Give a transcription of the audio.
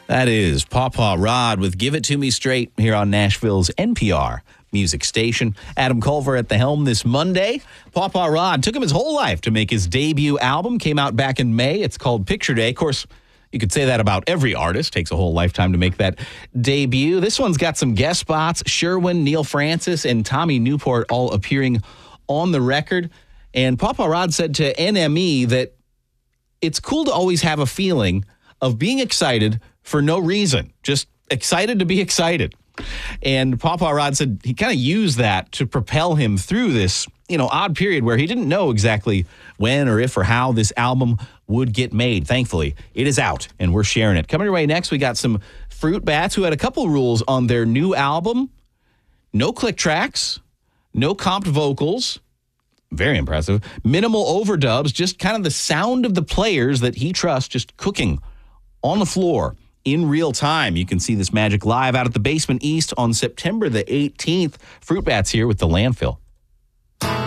That is Pawpaw Rod with Give It To Me Straight here on Nashville's NPR music station. Adam Culver at the helm this Monday. Pawpaw Rod took him his whole life to make his debut album. Came out back in May. It's called Picture Day. Of course, you could say that about every artist. Takes a whole lifetime to make that debut. This one's got some guest spots. Sherwin, Neil Francis, and Tommy Newport all appearing on the record. And Pawpaw Rod said to NME that it's cool to always have a feeling of being excited for no reason. Just excited to be excited. And Pawpaw Rod said he kind of used that to propel him through this, odd period where he didn't know exactly when or if or how this album would get made. Thankfully, it is out, and we're sharing it. Coming your way next, we got some Fruit Bats who had a couple rules on their new album. No click tracks, no comped vocals. Very impressive. Minimal overdubs, just kind of the sound of the players that he trusts just cooking on the floor in real time. You can see this magic live out at the Basement East on September the 18th. Fruit Bats here with The Landfill.